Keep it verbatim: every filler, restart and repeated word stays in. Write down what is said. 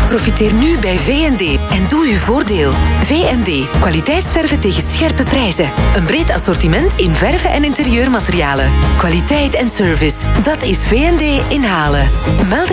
Profiteer nu bij V en D en doe uw voordeel. V en D, kwaliteitsverven tegen scherpe prijzen. Een breed assortiment in verven en interieurmaterialen. Kwaliteit en service, dat is V en D in Halen. Meld